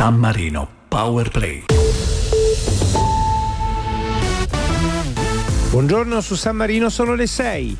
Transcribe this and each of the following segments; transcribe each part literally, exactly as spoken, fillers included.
San Marino Power Play. Buongiorno, su San Marino sono le sei.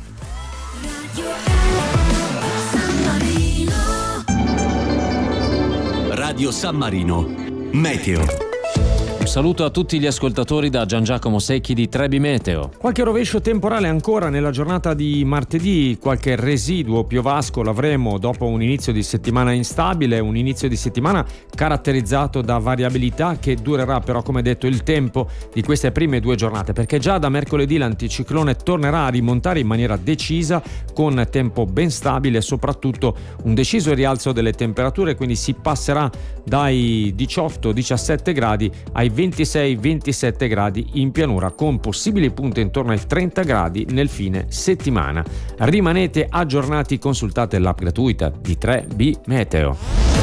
Radio San Marino Meteo. Un saluto a tutti gli ascoltatori da Gian Giacomo Secchi di Trebi Meteo. Qualche rovescio temporale ancora nella giornata di martedì, qualche residuo piovasco l'avremo dopo un inizio di settimana instabile, un inizio di settimana caratterizzato da variabilità che durerà però, come detto, il tempo di queste prime due giornate, perché già da mercoledì l'anticiclone tornerà a rimontare in maniera decisa con tempo ben stabile e soprattutto un deciso rialzo delle temperature, quindi si passerà dai diciotto diciassette gradi ai ventisei ventisette gradi in pianura, con possibili punte intorno ai trenta gradi nel fine settimana. Rimanete aggiornati, consultate l'app gratuita di tre B Meteo.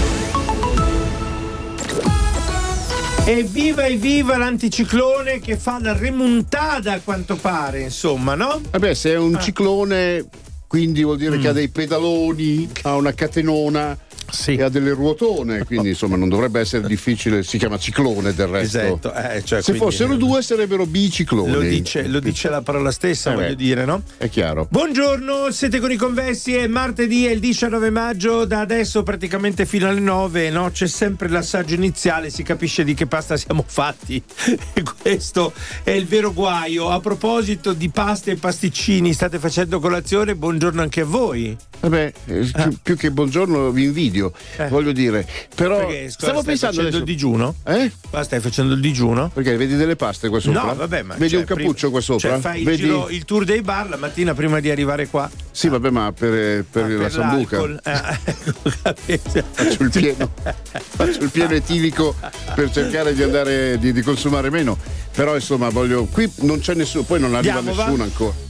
Evviva evviva l'anticiclone che fa la remontata, a quanto pare, insomma, no? Vabbè, se è un ah. ciclone, quindi vuol dire mm. che ha dei pedaloni, ha una catenona. Sì. E ha delle ruotone, quindi insomma non dovrebbe essere difficile. Si chiama ciclone del resto. Esatto, eh, cioè, se quindi, fossero due sarebbero bicicloni. Lo dice, lo dice la parola stessa, eh voglio beh, dire, no? È chiaro. Buongiorno, siete con i Convessi, è martedì, è il diciannove maggio, da adesso praticamente fino alle nove, no? C'è sempre l'assaggio iniziale, si capisce di che pasta siamo fatti. E questo è il vero guaio. A proposito di pasta e pasticcini, state facendo colazione? Buongiorno anche a voi. Vabbè, eh, ah. più, più che buongiorno vi invidio. Eh. Voglio dire, però perché, scusa, stavo stai pensando facendo adesso... il digiuno? Eh? Ma stai facendo il digiuno? Perché vedi delle paste qua sopra? No, vabbè, ma vedi cioè, un cappuccio prima, qua sopra? Cioè fai vedi... il, giro, il tour dei bar la mattina prima di arrivare qua? Sì, ah. vabbè, ma per, per, ah, la per sambuca. Eh, faccio il pieno, faccio il pieno etilico per cercare di andare di, di consumare meno. Però insomma voglio. Qui non c'è nessuno, poi non arriva Andiamo, nessuno va? ancora.